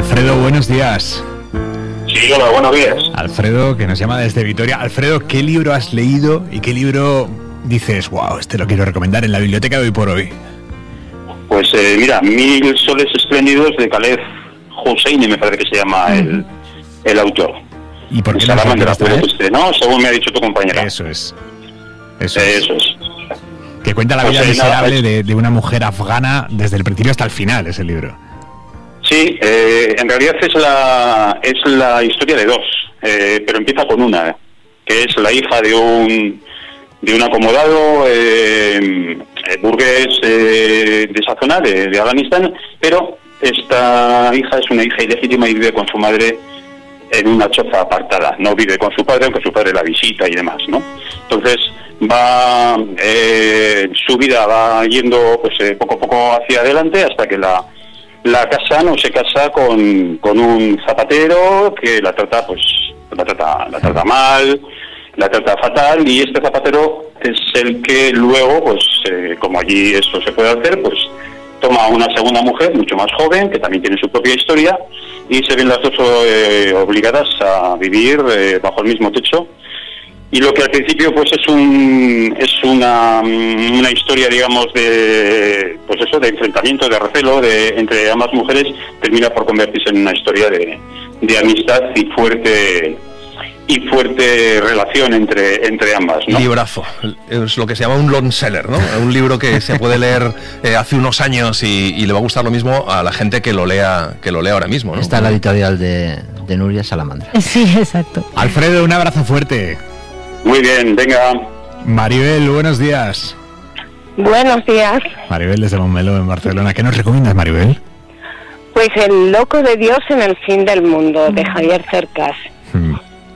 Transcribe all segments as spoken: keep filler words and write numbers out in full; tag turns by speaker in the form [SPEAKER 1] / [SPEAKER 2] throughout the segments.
[SPEAKER 1] Alfredo, buenos días.
[SPEAKER 2] Sí, hola, buenos días.
[SPEAKER 1] Alfredo, que nos llama desde Vitoria. Alfredo, ¿qué libro has leído y qué libro dices, wow, este lo quiero recomendar en la biblioteca de hoy por hoy?
[SPEAKER 2] Pues eh, mira, Mil soles espléndidos de Khaled Hosseini, me parece que se llama uh-huh. el, el autor.
[SPEAKER 1] ¿Y por qué
[SPEAKER 2] no se ¿no? Según me ha dicho tu compañera.
[SPEAKER 1] Eso es. Eso,
[SPEAKER 2] eh,
[SPEAKER 1] es.
[SPEAKER 2] eso es.
[SPEAKER 1] Que cuenta la vida miserable de, de una mujer afgana desde el principio hasta el final, ese libro.
[SPEAKER 2] Sí, eh, en realidad es la es la historia de dos, eh, pero empieza con una, eh, que es la hija de un de un acomodado eh, burgués eh, de esa zona, de, de Afganistán, pero esta hija es una hija ilegítima y vive con su madre en una choza apartada. No vive con su padre, aunque su padre la visita y demás, ¿no? Entonces va eh, su vida va yendo pues eh, poco a poco hacia adelante hasta que la la casa no se casa con, con un zapatero que la trata pues la trata la trata mal, la trata fatal, y este zapatero es el que luego pues eh, como allí eso se puede hacer, pues toma una segunda mujer mucho más joven que también tiene su propia historia y se ven las dos eh, obligadas a vivir eh, bajo el mismo techo. Y lo que al principio pues es un es una una historia, digamos, de pues eso de enfrentamiento, de recelo de entre ambas mujeres, termina por convertirse en una historia de, de amistad y fuerte y fuerte relación entre entre ambas, ¿no?
[SPEAKER 3] Librazo, es lo que se llama un long seller, ¿no? Un libro que se puede leer eh, hace unos años y, y le va a gustar lo mismo a la gente que lo lea que lo lea ahora mismo, ¿no?
[SPEAKER 4] Está en la editorial de, de Nuria Salamandra.
[SPEAKER 5] Sí, exacto.
[SPEAKER 1] Alfredo, un abrazo fuerte.
[SPEAKER 2] Muy bien, venga.
[SPEAKER 1] Maribel, buenos días.
[SPEAKER 6] Buenos días.
[SPEAKER 1] Maribel desde Montmeló, en Barcelona. ¿Qué nos recomiendas, Maribel?
[SPEAKER 6] Pues El loco de Dios en el fin del mundo, de Javier Cercas. Hmm.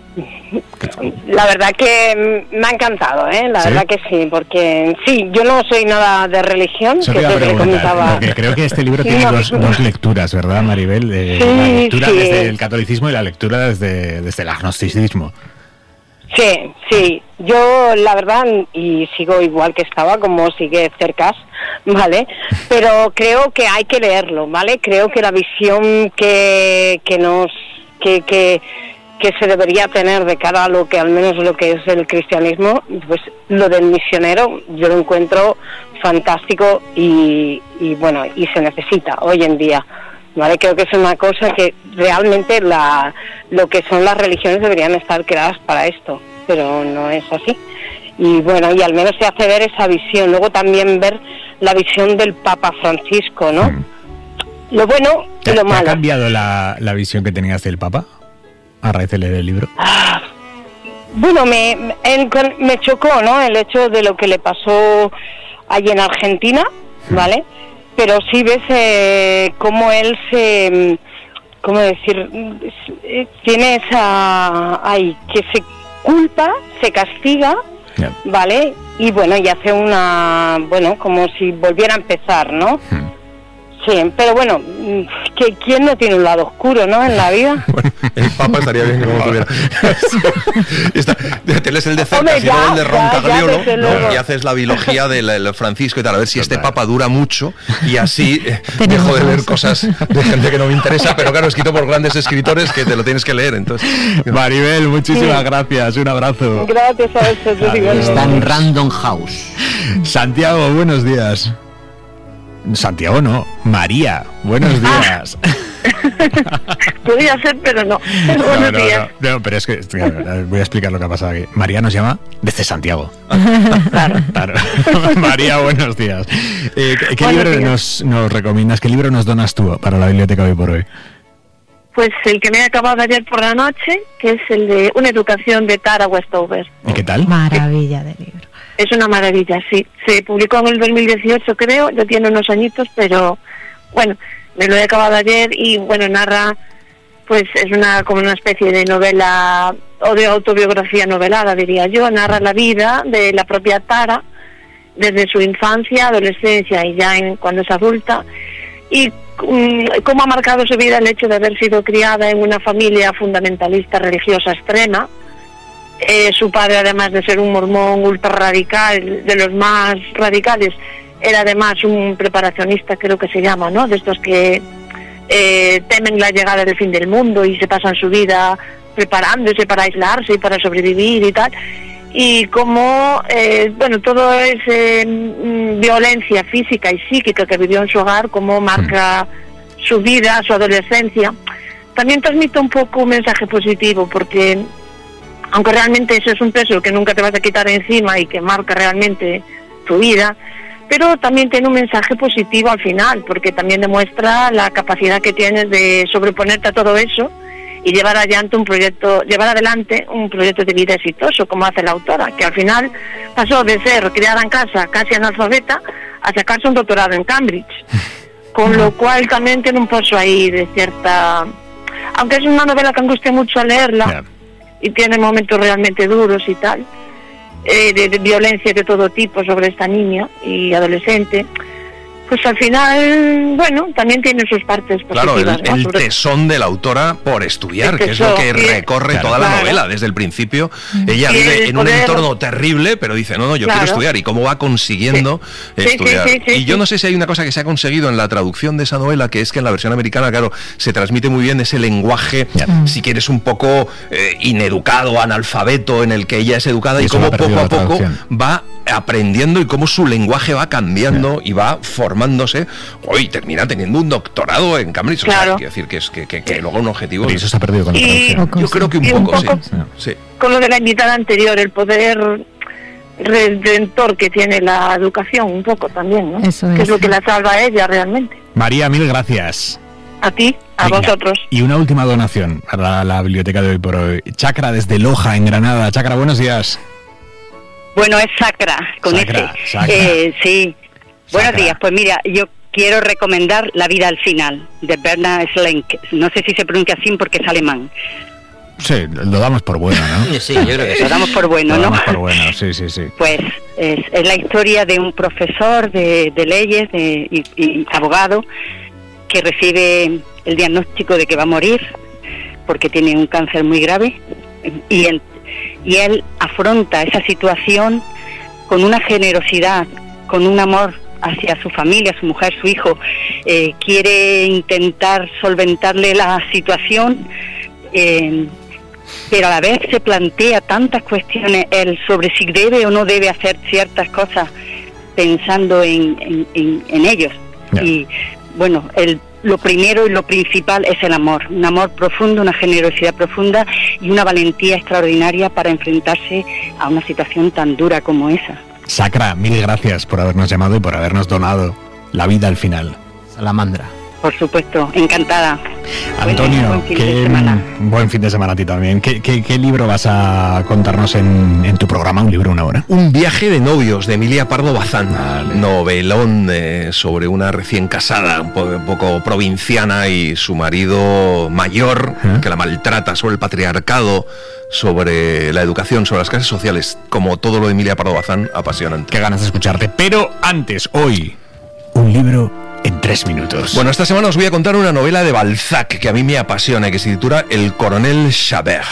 [SPEAKER 6] La verdad que me ha encantado, ¿eh? La ¿Sí? verdad que sí, porque sí, yo no soy nada de religión,
[SPEAKER 1] Eso
[SPEAKER 6] que
[SPEAKER 1] te
[SPEAKER 6] es lo que le comentaba.
[SPEAKER 1] Porque creo que este libro tiene no. dos, dos lecturas, ¿verdad, Maribel? Eh,
[SPEAKER 6] sí,
[SPEAKER 1] la lectura
[SPEAKER 6] sí.
[SPEAKER 1] desde el catolicismo y la lectura desde, desde el agnosticismo.
[SPEAKER 6] Sí, sí, yo la verdad, y sigo igual que estaba, como sigue Cercas, ¿vale? Pero creo que hay que leerlo, ¿vale? Creo que la visión que, que nos, que, que, que se debería tener de cara a lo que, al menos lo que es el cristianismo, pues lo del misionero, yo lo encuentro fantástico y, y bueno, y se necesita hoy en día. Vale, creo que es una cosa que realmente la lo que son las religiones deberían estar creadas para esto, pero no es así. Y bueno, y al menos se hace ver esa visión, luego también ver la visión del Papa Francisco, ¿no? Mm. Lo bueno y lo malo.
[SPEAKER 1] ¿Te ha cambiado la, la visión que tenías del Papa a raíz de leer el libro?
[SPEAKER 6] Ah, bueno, me, en, me chocó, ¿no? El hecho de lo que le pasó allí en Argentina, ¿vale? Mm. Pero sí ves eh, cómo él se, cómo decir, tiene esa, ay, que se culpa, se castiga, yeah. ¿vale? Y bueno, y hace una, bueno, como si volviera a empezar, ¿no? Hmm. Sí, pero bueno, que ¿quién no tiene un lado oscuro, no, en la vida?
[SPEAKER 3] Bueno, el Papa estaría bien que no lo tuviera. Está, te lees el de Cercas y luego el de Roncagliolo, ¿no? Y haces la biología del Francisco y tal, a ver si este Papa dura mucho y así eh, dejo de leer cosas de gente que no me interesa, pero claro, escrito por grandes escritores que te lo tienes que leer, entonces...
[SPEAKER 1] Maribel, muchísimas sí. gracias, un abrazo.
[SPEAKER 6] Gracias a vosotros.
[SPEAKER 4] Está en Random House.
[SPEAKER 1] Santiago, buenos días. Santiago no, María, buenos días.
[SPEAKER 6] Podría ser, pero no.
[SPEAKER 1] No,
[SPEAKER 6] buenos
[SPEAKER 1] no,
[SPEAKER 6] días.
[SPEAKER 1] No, no, pero es que voy a explicar lo que ha pasado aquí. María nos llama desde Santiago.
[SPEAKER 6] Claro.
[SPEAKER 1] Claro. María, buenos días. Eh, ¿Qué, qué libro nos, nos recomiendas? ¿Qué libro nos donas tú para la biblioteca hoy por hoy?
[SPEAKER 7] Pues el que me he acabado ayer por la noche, que es el de Una educación de Tara Westover.
[SPEAKER 1] ¿Y qué tal?
[SPEAKER 5] Maravilla de libro.
[SPEAKER 7] Es una maravilla, sí. Se publicó en el dos mil dieciocho, creo, ya tiene unos añitos, pero bueno, me lo he acabado ayer y bueno, narra, pues es una como una especie de novela o de autobiografía novelada, diría yo. Narra la vida de la propia Tara desde su infancia, adolescencia y ya en cuando es adulta, y um, cómo ha marcado su vida el hecho de haber sido criada en una familia fundamentalista religiosa extrema. Eh, su padre, además de ser un mormón ultra radical, de los más radicales, era además un preparacionista, creo que se llama, ¿no? De estos que eh, temen la llegada del fin del mundo y se pasan su vida preparándose para aislarse y para sobrevivir y tal. Y como, eh, bueno, todo es eh, violencia física y psíquica que vivió en su hogar, cómo marca mm. su vida, su adolescencia. También transmite un poco un mensaje positivo, porque aunque realmente eso es un peso que nunca te vas a quitar encima y que marca realmente tu vida, pero también tiene un mensaje positivo al final, porque también demuestra la capacidad que tienes de sobreponerte a todo eso y llevar adelante un proyecto, llevar adelante un proyecto de vida exitoso, como hace la autora, que al final pasó de ser criada en casa, casi analfabeta, a sacarse un doctorado en Cambridge, con lo cual también tiene un pozo ahí de cierta... Aunque es una novela que angustia mucho a leerla, yeah. y tiene momentos realmente duros y tal, eh, de, de violencia de todo tipo sobre esta niña y adolescente, pues al final, bueno, también tiene sus partes positivas.
[SPEAKER 3] Claro, el,
[SPEAKER 7] ¿no?
[SPEAKER 3] el
[SPEAKER 7] Sobre...
[SPEAKER 3] tesón de la autora por estudiar, que es
[SPEAKER 7] tesón,
[SPEAKER 3] lo que
[SPEAKER 7] sí,
[SPEAKER 3] recorre
[SPEAKER 7] claro,
[SPEAKER 3] toda la
[SPEAKER 7] claro.
[SPEAKER 3] novela desde el principio. Ella
[SPEAKER 7] sí,
[SPEAKER 3] vive en
[SPEAKER 7] poder...
[SPEAKER 3] un entorno terrible, pero dice, no, no, yo
[SPEAKER 7] claro.
[SPEAKER 3] quiero estudiar. ¿Y cómo va consiguiendo
[SPEAKER 7] sí.
[SPEAKER 3] estudiar?
[SPEAKER 7] Sí, sí, sí, sí,
[SPEAKER 3] y yo
[SPEAKER 7] sí.
[SPEAKER 3] no sé si hay una cosa que se ha conseguido en la traducción de esa novela, que es que en la versión americana, claro, se transmite muy bien ese lenguaje, yeah. si quieres, un poco eh, ineducado, analfabeto, en el que ella es educada, y, y cómo poco a poco va aprendiendo y cómo su lenguaje va cambiando, yeah. y va formándose. Hoy termina teniendo un doctorado en Cambridge.
[SPEAKER 7] Claro.
[SPEAKER 3] O sea, quiero decir que, es, que, que, que luego un objetivo...
[SPEAKER 1] Pero eso se ha perdido con la traducción.
[SPEAKER 3] Yo creo que un poco,
[SPEAKER 7] un poco
[SPEAKER 3] sí. sí.
[SPEAKER 7] Con lo de la invitada anterior, el poder redentor que tiene la educación, un poco también, ¿no?
[SPEAKER 5] Eso es.
[SPEAKER 7] Que es lo que la salva a ella realmente.
[SPEAKER 1] María, mil gracias.
[SPEAKER 7] A ti, a
[SPEAKER 1] Venga.
[SPEAKER 7] vosotros.
[SPEAKER 1] Y una última donación para la biblioteca de hoy por hoy. Chacra desde Loja, en Granada. Chacra, buenos días.
[SPEAKER 8] Bueno, es Sacra, con
[SPEAKER 1] Sacra,
[SPEAKER 8] ese.
[SPEAKER 1] Sacra.
[SPEAKER 8] Eh, sí.
[SPEAKER 1] Sacra.
[SPEAKER 8] Buenos días. Pues mira, yo quiero recomendar La vida al final, de Bernhard Schlenk. No sé si se pronuncia así porque es alemán.
[SPEAKER 1] Sí, lo damos por bueno, ¿no?
[SPEAKER 4] Sí, yo creo que sí.
[SPEAKER 8] Lo damos por bueno,
[SPEAKER 1] lo
[SPEAKER 8] ¿no?
[SPEAKER 1] damos por bueno, sí, sí, sí.
[SPEAKER 8] Pues es, es la historia de un profesor de, de leyes de, y, y abogado que recibe el diagnóstico de que va a morir porque tiene un cáncer muy grave y, en, y él afronta esa situación con una generosidad, con un amor hacia su familia, su mujer, su hijo. Eh, quiere intentar solventarle la situación, eh, pero a la vez se plantea tantas cuestiones él sobre si debe o no debe hacer ciertas cosas pensando en, en, en, en ellos. Yeah. Y bueno, el, lo primero y lo principal es el amor, un amor profundo, una generosidad profunda y una valentía extraordinaria para enfrentarse a una situación tan dura como esa.
[SPEAKER 1] Sacra, mil gracias por habernos llamado y por habernos donado La vida al final.
[SPEAKER 4] Salamandra.
[SPEAKER 8] Por supuesto, encantada.
[SPEAKER 1] Antonio,
[SPEAKER 8] buen fin
[SPEAKER 1] qué,
[SPEAKER 8] de semana.
[SPEAKER 1] Buen fin de semana a ti también. ¿Qué, qué, qué libro vas a contarnos en, en tu programa? ¿Un libro, una hora?
[SPEAKER 3] Un viaje de novios, de Emilia Pardo Bazán. Vale. Novelón eh, sobre una recién casada, un poco, un poco provinciana, y su marido mayor, ¿eh? que la maltrata, sobre el patriarcado, sobre la educación, sobre las clases sociales. Como todo lo de Emilia Pardo Bazán, apasionante.
[SPEAKER 1] Qué ganas de escucharte. Pero antes, hoy, un libro en tres minutos.
[SPEAKER 3] Bueno, esta semana os voy a contar una novela de Balzac que a mí me apasiona, que se titula El coronel Chabert.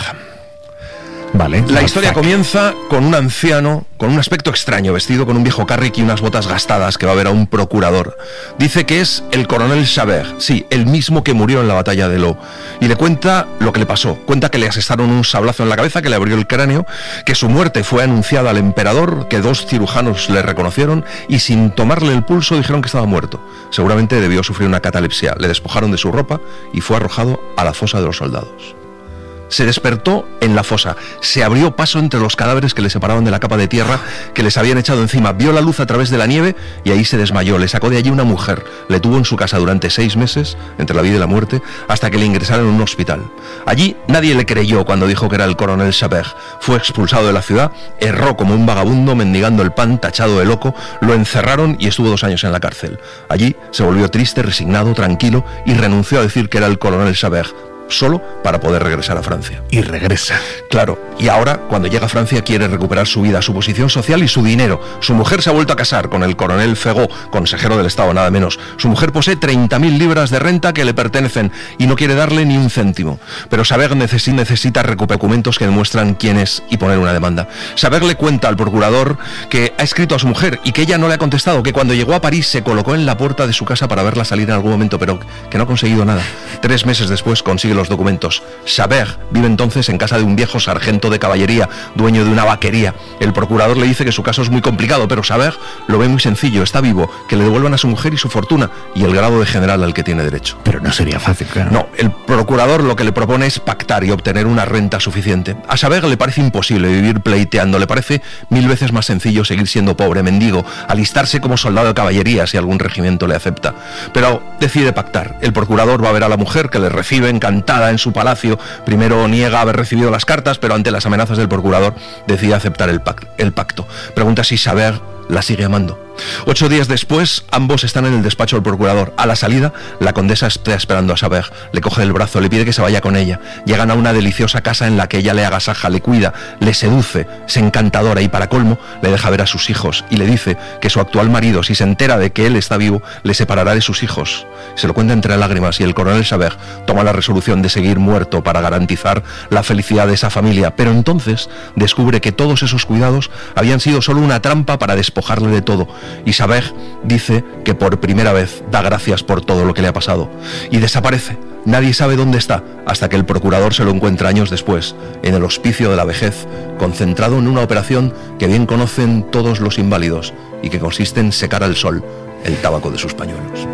[SPEAKER 1] Vale.
[SPEAKER 3] La Balzac. Historia comienza con un anciano con un aspecto extraño, vestido con un viejo carrick y unas botas gastadas, que va a ver a un procurador. Dice que es el coronel Chabert, sí, el mismo que murió en la batalla de Lo, y le cuenta lo que le pasó. Cuenta que le asestaron un sablazo en la cabeza que le abrió el cráneo, que su muerte fue anunciada al emperador, que dos cirujanos le reconocieron y sin tomarle el pulso dijeron que estaba muerto. Seguramente debió sufrir una catalepsia. Le despojaron de su ropa y fue arrojado a la fosa de los soldados. Se despertó en la fosa, se abrió paso entre los cadáveres que le separaban de la capa de tierra que les habían echado encima, vio la luz a través de la nieve y ahí se desmayó. Le sacó de allí una mujer, le tuvo en su casa durante seis meses, entre la vida y la muerte, hasta que le ingresaron en un hospital. Allí nadie le creyó cuando dijo que era el coronel Chabert. Fue expulsado de la ciudad, erró como un vagabundo mendigando el pan, tachado de loco, lo encerraron y estuvo dos años en la cárcel. Allí se volvió triste, resignado, tranquilo y renunció a decir que era el coronel Chabert. solo para poder regresar a Francia.
[SPEAKER 1] Y regresa.
[SPEAKER 3] Claro, y ahora, cuando llega a Francia, quiere recuperar su vida, su posición social y su dinero. Su mujer se ha vuelto a casar con el coronel Fegó, consejero del Estado, nada menos. Su mujer posee treinta mil libras de renta que le pertenecen y no quiere darle ni un céntimo. Pero Chabert necesita, necesita recuperar documentos que demuestran quién es y poner una demanda. Chabert le cuenta al procurador que ha escrito a su mujer y que ella no le ha contestado, que cuando llegó a París se colocó en la puerta de su casa para verla salir en algún momento, pero que no ha conseguido nada. Tres meses después consigue los documentos. Chabert vive entonces en casa de un viejo sargento de caballería, dueño de una vaquería. El procurador le dice que su caso es muy complicado, pero Chabert lo ve muy sencillo, está vivo, que le devuelvan a su mujer y su fortuna y el grado de general al que tiene derecho.
[SPEAKER 1] Pero no sería fácil, claro.
[SPEAKER 3] No, el procurador lo que le propone es pactar y obtener una renta suficiente. A Chabert le parece imposible vivir pleiteando, le parece mil veces más sencillo seguir siendo pobre, mendigo, alistarse como soldado de caballería si algún regimiento le acepta. Pero decide pactar. El procurador va a ver a la mujer, que le recibe encantada en su palacio. Primero niega haber recibido las cartas, pero ante las amenazas del procurador decide aceptar el, pac- el pacto. Pregunta si Chabert la sigue amando. Ocho días después, ambos están en el despacho del procurador. A la salida, la condesa está esperando a Chabert. Le coge del brazo, le pide que se vaya con ella. Llegan a una deliciosa casa en la que ella le agasaja, le cuida, le seduce, es encantadora y para colmo le deja ver a sus hijos y le dice que su actual marido, si se entera de que él está vivo, le separará de sus hijos. Se lo cuenta entre lágrimas y el coronel Chabert toma la resolución de seguir muerto para garantizar la felicidad de esa familia. Pero entonces descubre que todos esos cuidados habían sido solo una trampa para despojarle de todo. Y Chabert dice que por primera vez da gracias por todo lo que le ha pasado. Y desaparece. Nadie sabe dónde está, hasta que el procurador se lo encuentra años después, en el hospicio de la vejez, concentrado en una operación que bien conocen todos los inválidos y que consiste en secar al sol el tabaco de sus pañuelos.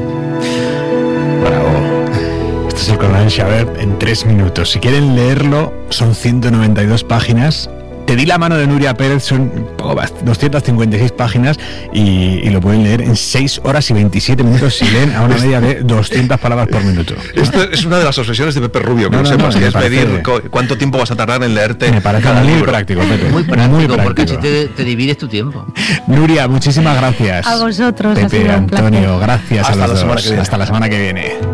[SPEAKER 1] Bravo. Este es el coronel Chabert en tres minutos. Si quieren leerlo, son ciento noventa y dos páginas. Te di la mano de Nuria Pérez, son doscientas cincuenta y seis páginas y, y lo pueden leer en seis horas y veintisiete minutos si leen a una media de doscientas palabras por minuto.
[SPEAKER 3] Esto es una de las obsesiones de Pepe Rubio, que no, no, no sepas, no, que es
[SPEAKER 1] parece,
[SPEAKER 3] medir cuánto tiempo vas a tardar en leerte
[SPEAKER 1] me parece
[SPEAKER 3] cada
[SPEAKER 1] muy
[SPEAKER 3] libro.
[SPEAKER 1] práctico, Pepe.
[SPEAKER 4] Muy práctico,
[SPEAKER 1] muy práctico.
[SPEAKER 4] Porque así te, te divides tu tiempo.
[SPEAKER 1] Nuria, muchísimas gracias.
[SPEAKER 5] A vosotros,
[SPEAKER 1] Pepe,
[SPEAKER 5] ha sido un
[SPEAKER 1] Antonio,
[SPEAKER 5] placer.
[SPEAKER 1] gracias
[SPEAKER 3] Hasta
[SPEAKER 1] a los
[SPEAKER 3] la semana
[SPEAKER 1] dos.
[SPEAKER 3] que viene.
[SPEAKER 1] Hasta la semana que viene.